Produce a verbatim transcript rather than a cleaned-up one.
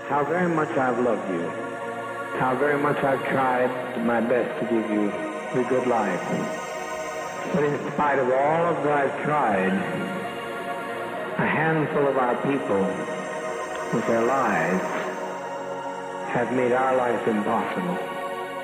how very much I've loved you, how very much I've tried my best to give you the good life. But in spite of all of that I've tried, a handful of our people, with their lies, have made our life impossible.